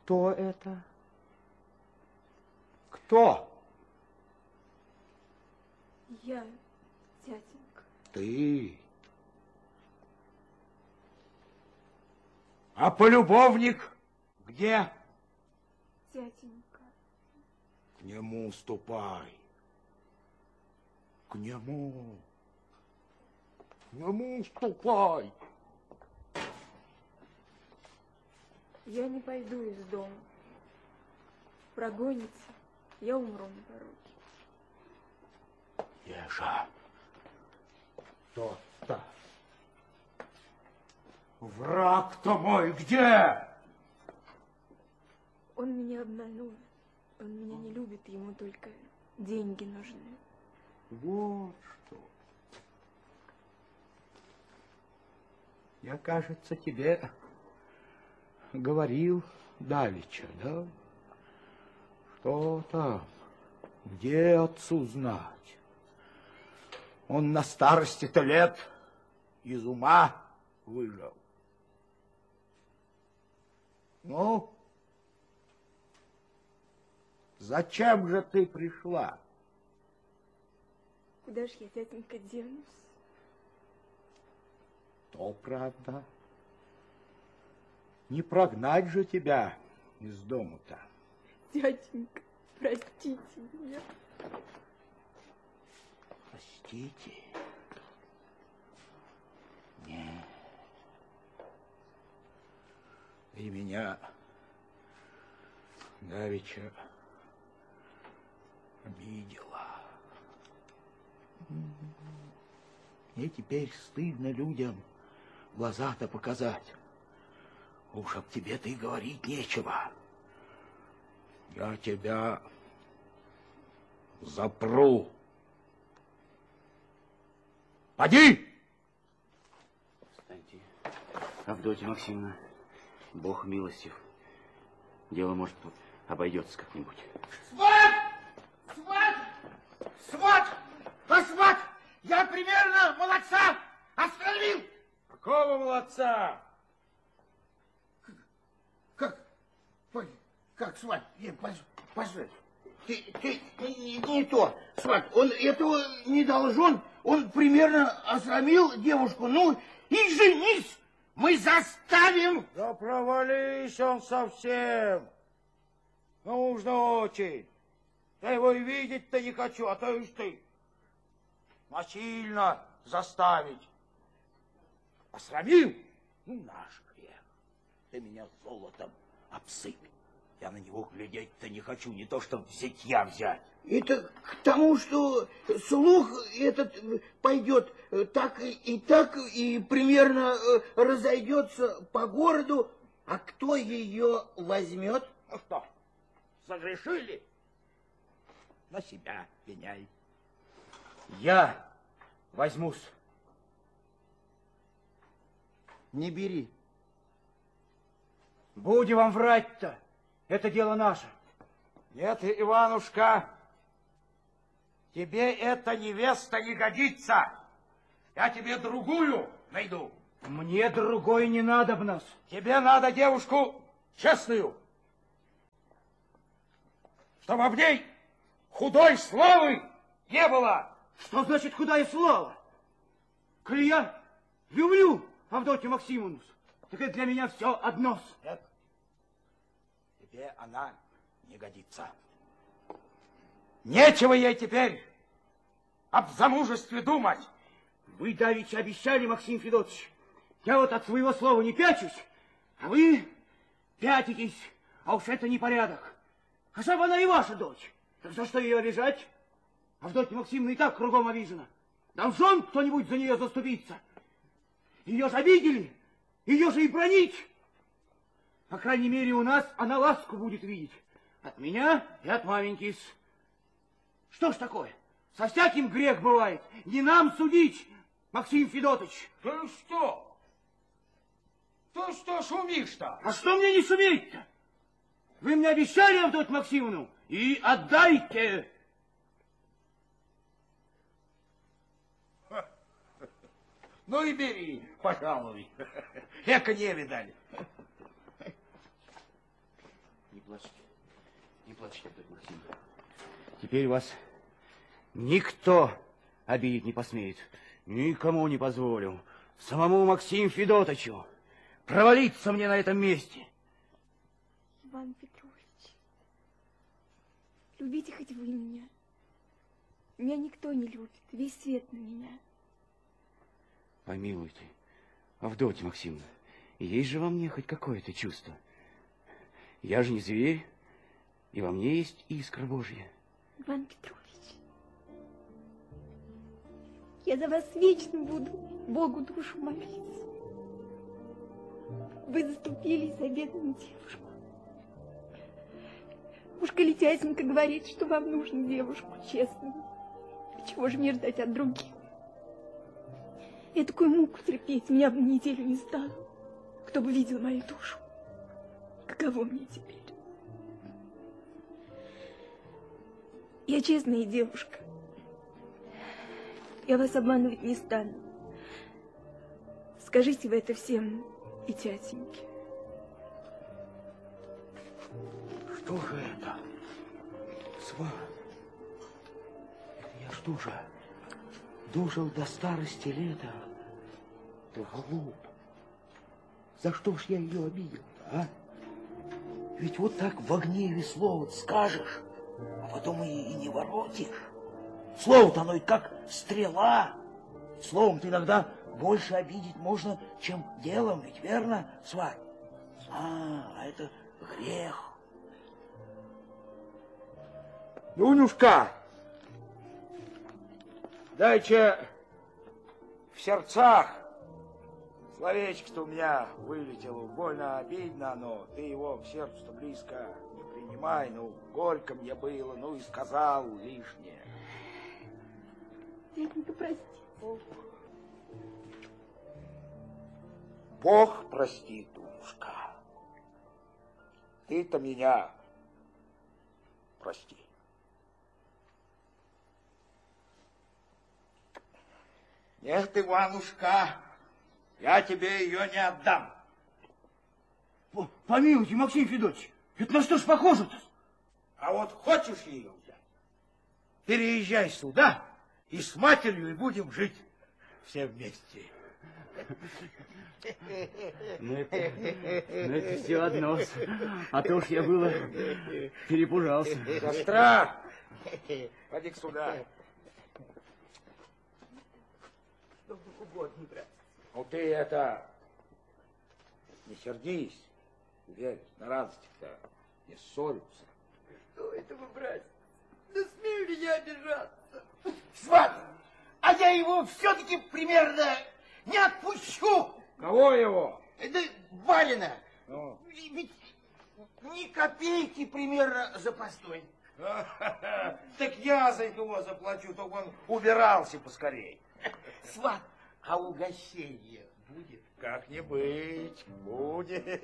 Кто это? Кто? Я, дяденька. Ты? А полюбовник где? Дяденька. К нему ступай. К нему. К нему ступай. Я не пойду из дома. Прогонится, я умру на пороге. Еша, кто-то. Враг-то мой где? Он меня обманул. Он меня не любит, ему только деньги нужны. Вот что. Я, кажется, тебе говорил давеча, да? Что там? Где отцу знать? Он на старости-то лет из ума выжил. Ну, зачем же ты пришла? Куда ж я, дяденька, денусь? То правда. Не прогнать же тебя из дому-то. Дяденька, простите меня. Простите? Нет. И меня давеча обидела. Мне теперь стыдно людям глаза-то показать. Уж об тебе-то и говорить нечего. Я тебя запру. Поди! Встаньте, Авдотья Максимовна, Бог милостив. Дело, может, обойдется как-нибудь. Сват! Сват! Сват! Да, сват! Я примерно молодца остановил! Какого молодца? Как, сват? Постой. Ты не то, сват. Он этого не должен. Он примерно осрамил девушку. Ну, и женись! Мы заставим! Да провались он совсем. Нужно очень. Я его и видеть-то не хочу, а то ишь ты. Насильно заставить. Осрамил? Ну, наш грех. Ты меня золотом обсыпь. Я на него глядеть-то не хочу, не то что зятья взять. Это к тому, что слух этот пойдет так, и примерно разойдется по городу, а кто ее возьмет? Ну что, согрешили? На себя пеняй. Я возьмусь. Не бери. Будем вам врать-то. Это дело наше. Нет, Иванушка, тебе эта невеста не годится. Я тебе другую найду. Мне другой не надо в нас. Тебе надо девушку честную, чтобы об ней худой славы не было. Что значит худая слава? Коли я люблю Авдотью Максимовну, так это для меня все одно. Нет. Тебе она не годится. Нечего ей теперь об замужестве думать. Вы давеча обещали, Максим Федотович. Я вот от своего слова не пячусь, а вы пятитесь, а уж это непорядок. А чтобы она и ваша дочь, так за что ее обижать? Авдотья Максимовна и так кругом обижена. Должен кто-нибудь за нее заступиться. Ее же обидели, ее же и бронить. По крайней мере, у нас она ласку будет видеть. От меня и от маменьки. Что ж такое? Со всяким грех бывает. Не нам судить, Максим Федотович. Ты что? Ты что шумишь-то? А что мне не шуметь-то? Вы мне обещали, Авдотью Максимовну, и отдайте. Ну и бери, пожалуй. Эка не видали. плачьте. Не плачьте, Авдотья Максимовна. Теперь вас никто обидеть не посмеет. Никому не позволю. Самому Максиму Федотовичу провалиться мне на этом месте. Иван Петрович, любите хоть вы меня. Меня никто не любит, весь свет на меня. Помилуйте, Авдотья Максимовна, есть же во мне хоть какое-то чувство. Я же не зверь, и во мне есть искра Божья. Иван Петрович, я за вас вечно буду Богу душу молиться. Вы заступились за бедную девушку. Уж коли тятенька говорит, что вам нужно девушку честную, чего же мне ждать от других? Я такую муку терпеть меня бы неделю не стало. Кто бы видел мою душу? Каково мне теперь? Я честная девушка. Я вас обманывать не стану. Скажите вы это всем и тятеньке. Что же это? Сват, я что же, дожил до старости лета? Ты глуп. За что ж я ее обидел, а? Ведь вот так в гневе слово скажешь, а потом и не воротишь. Слово-то оно и как стрела. Словом-то иногда больше обидеть можно, чем делом, ведь верно, сват? А это грех. Дунюшка, дайте в сердцах. Словечко-то у меня вылетело, больно обидно, но ты его в сердце-то близко не принимай. Ну, горько мне было, ну и сказал лишнее. Тятенька, прости. Бог простит, Дунюшка. Ты-то меня прости. Нет, Иванушка, я тебе ее не отдам. Помилуйте, Максим Федотович, это на что ж похоже-то? А вот хочешь ее взять, переезжай сюда, и с матерью и будем жить все вместе. Ну это все одно. А то уж я было перепужался. Сестра, поди-ка сюда. Ну ты это, не сердись, верь, на радости-то не ссоримся. Что это вы, братец? Да смею ли я обижаться? Сват, а я его все-таки примерно не отпущу. Кого его? Да барина. Ну. Ведь ни копейки примерно за постой. Так я за него заплачу, только он убирался поскорей. Сват, а угощение будет? Как не быть, будет.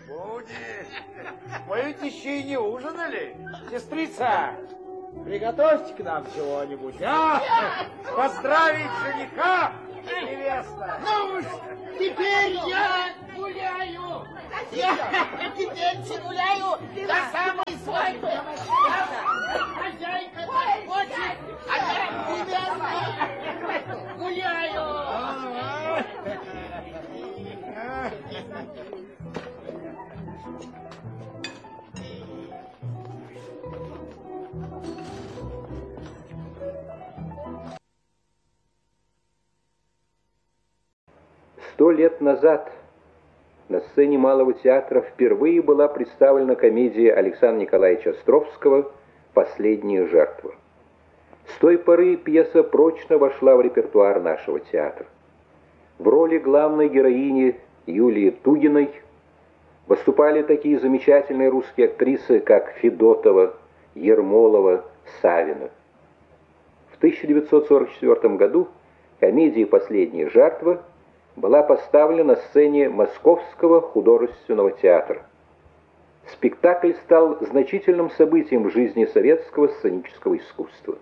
Мы ведь еще и не ужинали. Сестрица, приготовьте к нам чего-нибудь, а? Поздравить жениха и невеста. Ну уж, теперь я гуляю. Я теперь гуляю до самой свадьбы. Хозяйка так хочет, а я невеста гуляю. 100 лет назад на сцене Малого театра впервые была представлена комедия Александра Николаевича Островского «Последняя жертва». С той поры пьеса прочно вошла в репертуар нашего театра. В роли главной героини Юлии Тугиной выступали такие замечательные русские актрисы, как Федотова, Ермолова, Савина. В 1944 году комедия «Последняя жертва» была поставлена на сцене Московского художественного театра. Спектакль стал значительным событием в жизни советского сценического искусства.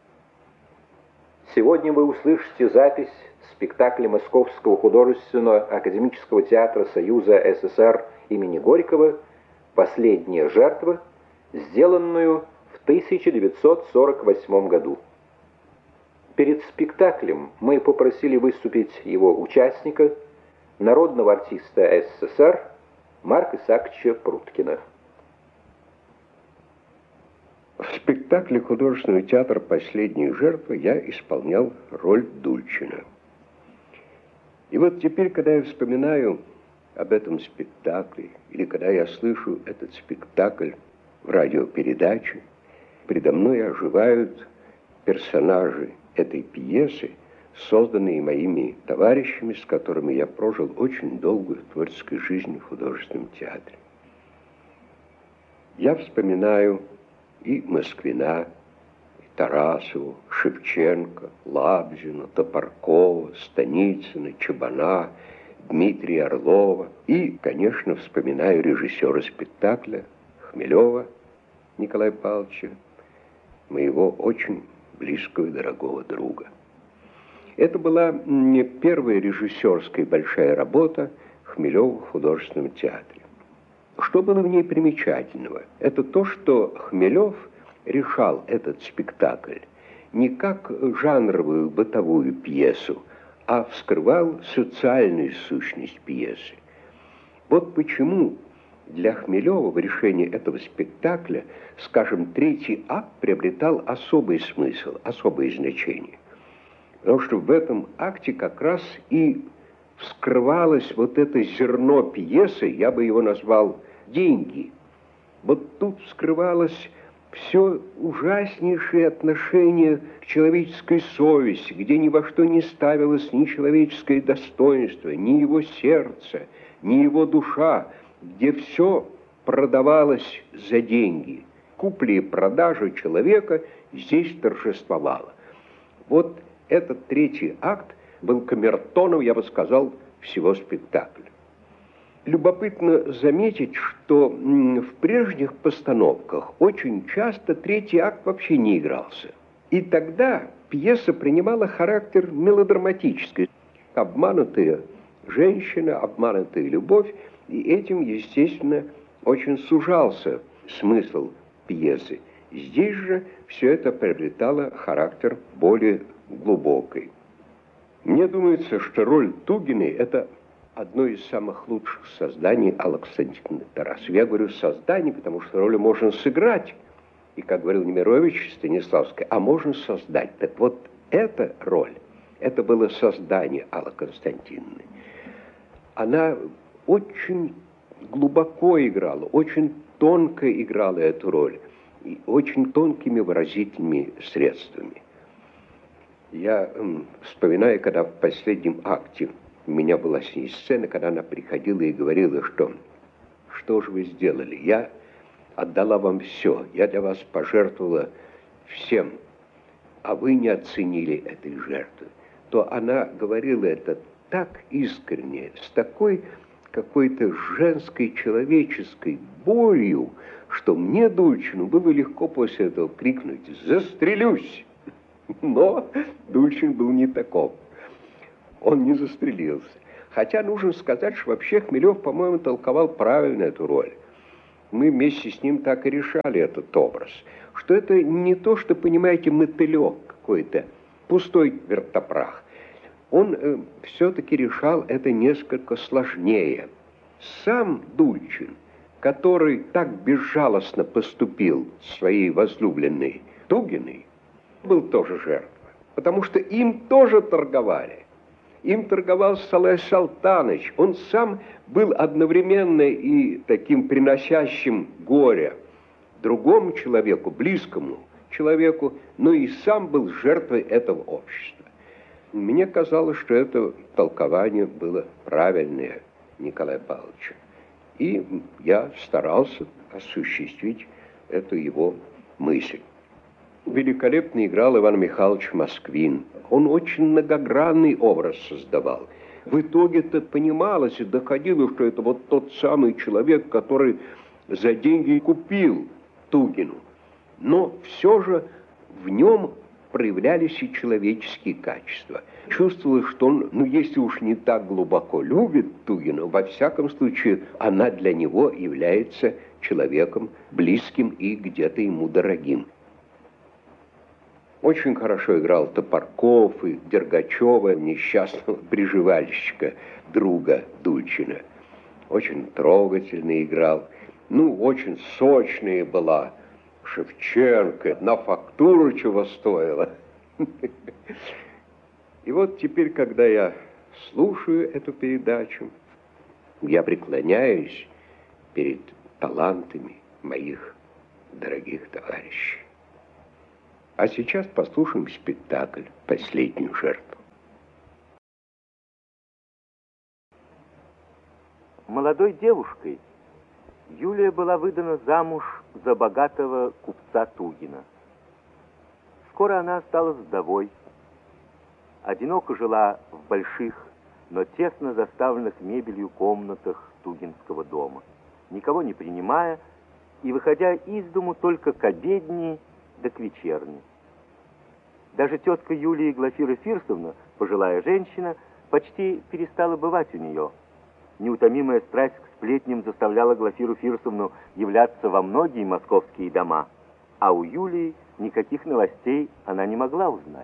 Сегодня вы услышите запись спектакля Московского художественного академического театра Союза СССР имени Горького «Последняя жертва», сделанную в 1948 году. Перед спектаклем мы попросили выступить его участника, народного артиста СССР Марка Исааковича Пруткина. В спектакле художественного театра «Последняя жертва» я исполнял роль Дульчина. И вот теперь, когда я вспоминаю об этом спектакле, или когда я слышу этот спектакль в радиопередаче, предо мной оживают персонажи этой пьесы, созданные моими товарищами, с которыми я прожил очень долгую творческую жизнь в художественном театре. Я вспоминаю и Москвина, и Тарасову, Шевченко, Лабзина, Топоркова, Станицына, Чабана, Дмитрия Орлова. И, конечно, вспоминаю режиссера спектакля Хмелева Николая Павловича, моего очень близкого и дорогого друга. Это была не первая режиссерская большая работа Хмелева в художественном театре. Что было в ней примечательного? Это то, что Хмелев решал этот спектакль не как жанровую бытовую пьесу, а вскрывал социальную сущность пьесы. Вот почему для Хмелева в решении этого спектакля, скажем, третий акт приобретал особый смысл, особое значение. Потому что в этом акте как раз и вскрывалось вот это зерно пьесы, я бы его назвал «деньги». Вот тут вскрывалось все ужаснейшее отношение к человеческой совести, где ни во что не ставилось ни человеческое достоинство, ни его сердце, ни его душа, где все продавалось за деньги. Купля и продажа человека здесь торжествовала. Вот этот третий акт был камертоном, я бы сказал, всего спектакля. Любопытно заметить, что в прежних постановках очень часто третий акт вообще не игрался. И тогда пьеса принимала характер мелодраматический. Обманутая женщина, обманутая любовь, и этим, естественно, очень сужался смысл пьесы. Здесь же все это приобретало характер более глубокий. Мне думается, что роль Тугиной – это одно из самых лучших созданий Аллы Константиновны Тарасовой. Я говорю «создание», потому что роль можно сыграть, и, как говорил Немирович Станиславский, а можно создать. Так вот, эта роль, это было создание Аллы Константиновны. Она очень глубоко играла, очень тонко играла эту роль, и очень тонкими выразительными средствами. Я вспоминаю, когда в последнем акте у меня была с ней сцена, когда она приходила и говорила, что же вы сделали? Я отдала вам все, я для вас пожертвовала всем, а вы не оценили этой жертвы. То она говорила это так искренне, с такой какой-то женской человеческой болью, что мне, Дульчину, было легко после этого крикнуть «Застрелюсь!». Но Дульчин был не таков. Он не застрелился. Хотя нужно сказать, что вообще Хмелев, по-моему, толковал правильно эту роль. Мы вместе с ним так и решали этот образ. Что это не то, что, понимаете, мотылек какой-то, пустой вертопрах. Он все-таки решал это несколько сложнее. Сам Дульчин, который так безжалостно поступил с своей возлюбленной Тугиной, был тоже жертвой. Потому что им тоже торговали. Им торговал Салай Салтанович. Он сам был одновременно и таким приносящим горе другому человеку, близкому человеку, но и сам был жертвой этого общества. Мне казалось, что это толкование было правильное Николая Павловича. И я старался осуществить эту его мысль. Великолепно играл Иван Михайлович Москвин. Он очень многогранный образ создавал. В итоге-то понималось и доходило, что это вот тот самый человек, который за деньги купил Тугину. Но все же в нем проявлялись и человеческие качества. Чувствовалось, что он, если уж не так глубоко любит Тугину, во всяком случае, она для него является человеком близким и где-то ему дорогим. Очень хорошо играл Топорков и Дергачева, несчастного приживальщика, друга Дульчина. Очень трогательно играл. Очень сочная была Шевченко, на фактуру чего стоила. И вот теперь, когда я слушаю эту передачу, я преклоняюсь перед талантами моих дорогих товарищей. А сейчас послушаем спектакль «Последнюю жертву». Молодой девушкой Юлия была выдана замуж за богатого купца Тугина. Скоро она осталась вдовой. Одиноко жила в больших, но тесно заставленных мебелью комнатах Тугинского дома, никого не принимая и выходя из дому только к обедне да к вечерне. Даже тетка Юлии Глафира Фирсовна, пожилая женщина, почти перестала бывать у нее. Неутомимая страсть к сплетням заставляла Глафиру Фирсовну являться во многие московские дома, а у Юлии никаких новостей она не могла узнать.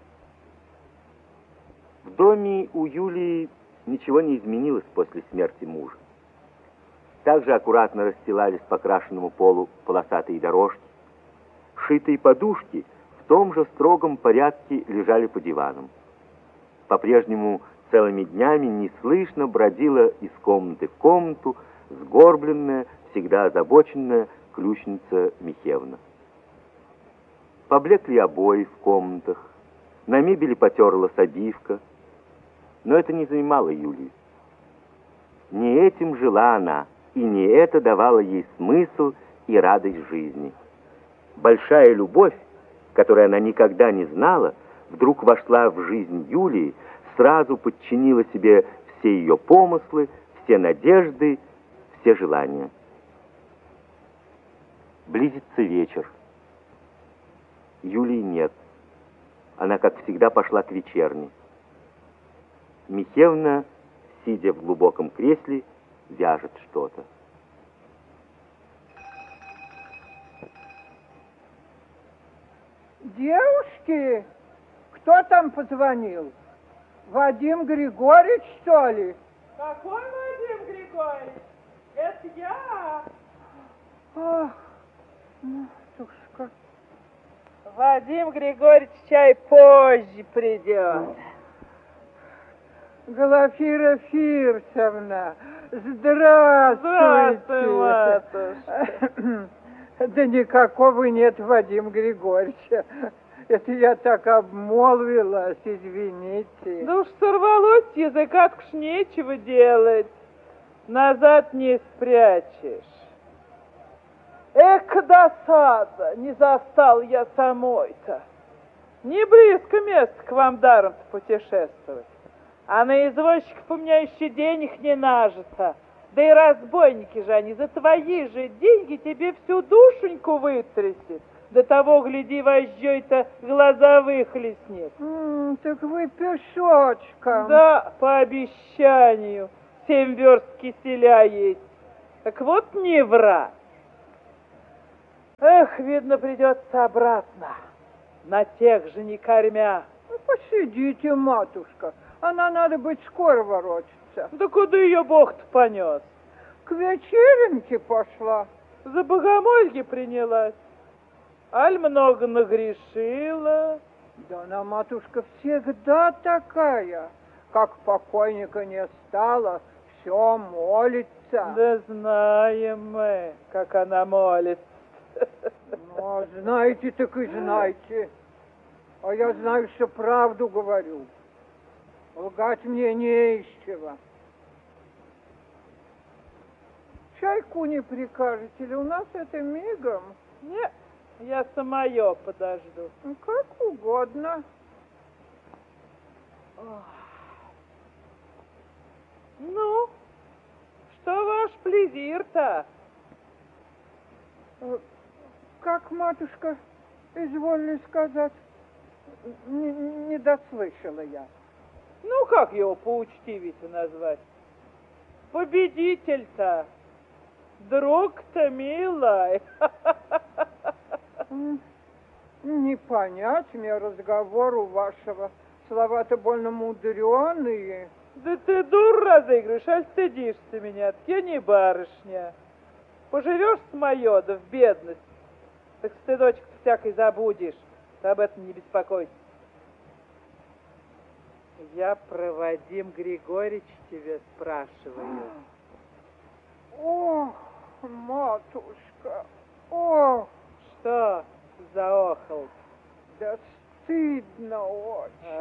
В доме у Юлии ничего не изменилось после смерти мужа. Также аккуратно расстилались по крашенному полу полосатые дорожки. Шитые подушки в том же строгом порядке лежали по диванам. По-прежнему целыми днями неслышно бродила из комнаты в комнату сгорбленная, всегда озабоченная ключница Михеевна. Поблекли обои в комнатах, на мебели потерлась обивка, но это не занимало Юлию. Не этим жила она, и не это давало ей смысл и радость жизни. Большая любовь, которой она никогда не знала, вдруг вошла в жизнь Юлии, сразу подчинила себе все ее помыслы, все надежды, все желания. Близится вечер. Юлии нет. Она, как всегда, пошла к вечерне. Михеевна, сидя в глубоком кресле, вяжет что-то. Девушки, кто там позвонил? Вадим Григорьевич, что ли? Какой Вадим Григорьевич? Это я. Ах, матушка. Вадим Григорьевич чай позже придет. Глафира Фирсовна, здравствуйте. Здравствуй, матушка. Да никакого нет Вадима Григорьевича. Это я так обмолвилась, извините. Да уж сорвалось с языка, так уж нечего делать. Назад не спрячешь. Эх, досада, не застал я самой-то. Не близко место к вам даром-то путешествовать. А на извозчиков у меня еще денег не нажито. Да и разбойники же они за твои же деньги тебе всю душеньку вытрясет. До того, гляди, вожжой-то глаза выхлестнет. Так вы пешочком. Да, по обещанию. 7 верст киселя есть. Так вот не врать. Эх, видно, придется обратно. На тех же не кормя. Посидите, матушка. Она, надо быть, скоро воротится. Да куда ее Бог-то понес? К вечеринке пошла. За богомолье принялась. Аль много нагрешила. Да она, матушка, всегда такая. Как покойника не стало, все молится. Да знаем мы, как она молится. Ну, знаете, так и знаете. А я знаю, что правду говорю. Лгать мне не из чего. Чайку не прикажете ли? У нас это мигом. Нет, я самое подожду. Как угодно. Ну, что ваш плезир-то? Как, матушка, изволили сказать? Не дослышала я. Ну, как его поучтивее-то назвать? Победитель-то, друг-то милый. Не понять мне разговору вашего. Слова-то больно мудреные. Да ты дур разыгрываешь, аль стыдишься меня? Я не барышня. Поживешь с моё, да в бедность, так стыдочек всякой забудешь. Ты об этом не беспокойся. Я про Вадим Григорьевич тебя спрашиваю. Ох, матушка, ох. Что заохал? Да стыдно очень.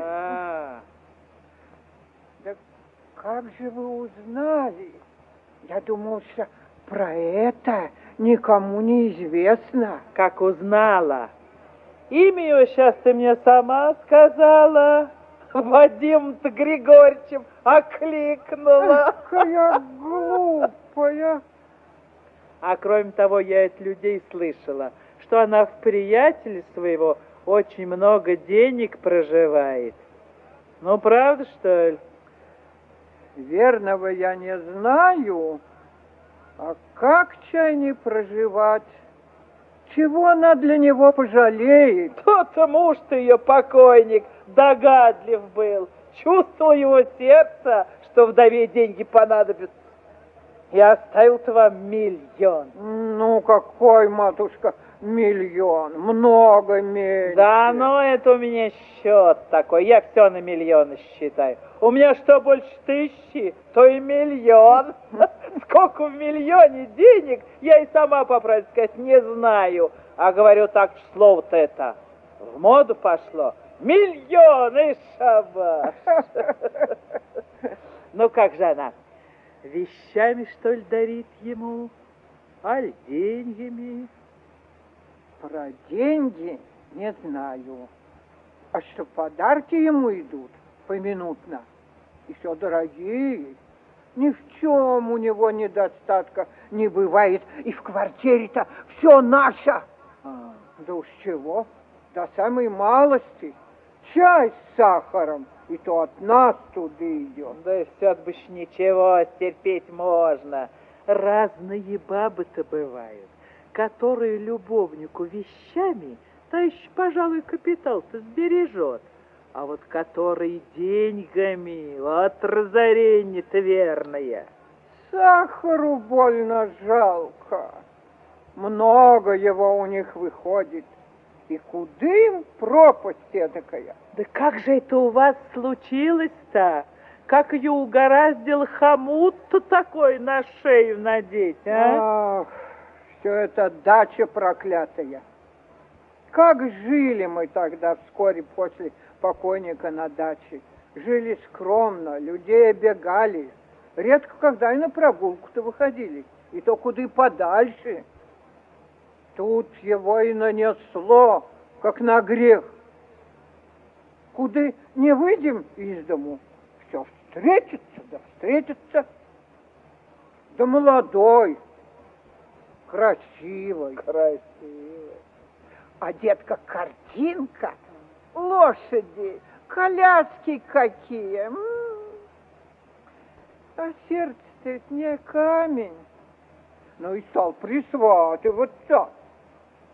Да как же вы узнали? Я думал, что про это никому не известно. Как узнала? Имя его сейчас ты мне сама сказала. Вадим-то Григорьевичем окликнула. Какая глупая. А кроме того, я от людей слышала, что она в приятеля своего очень много денег проживает. Ну, правда, что ли? Верного я не знаю. А как чай не проживать? Чего она для него пожалеет? Тот-то муж-то ее покойник догадлив был. Чувствовал его сердце, что вдове деньги понадобятся. И оставил-то вам 1 000 000. Ну, какой, матушка, 1 000 000? Много меньше. Да, ну это у меня счет такой. Я все на миллионы считаю. У меня что больше 1000, то и 1 000 000. Сколько в миллионе денег, я и сама, по правде сказать, не знаю. А говорю так, слово-то это в моду пошло. 1 000 000 и шабаш. Ну как же она? Вещами, что ли, дарит ему? Аль деньгами? Про деньги не знаю. А что подарки ему идут поминутно, и все дорогие. Ни в чем у него недостатка не бывает. И в квартире-то все наше. Да уж чего, до самой малости. Чай с сахаром, и то от нас туда идет. Да все бы ж ничего, стерпеть можно. Разные бабы-то бывают, которые любовнику вещами, та еще, пожалуй, капитал-то сбережет. А вот которые деньгами, вот разорение-то верное. Сахару больно жалко. Много его у них выходит. И куда им пропасть эдакая? Да как же это у вас случилось-то? Как ее угораздил хомут-то такой на шею надеть, а? Ах, все это дача проклятая. Как жили мы тогда вскоре после покойника на даче. Жили скромно, людей обегали. Редко когда и на прогулку-то выходили. И то куда подальше. Тут его и нанесло, как на грех. Куда не выйдем из дому, все встретится. Да молодой, красивый. Одет как картинка. Лошади, коляски какие. А сердце-то не камень. Ну и стал присватываться.